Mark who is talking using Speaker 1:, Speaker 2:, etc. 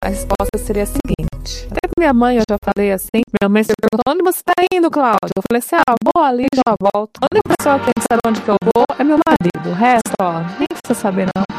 Speaker 1: a resposta seria a seguinte. Até com minha mãe eu já falei assim. Minha mãe se perguntou, onde você tá indo, Cláudia? Eu falei assim, vou ali, já volto. A única pessoa que tem que saber onde que eu vou é meu marido. O resto, nem precisa saber não.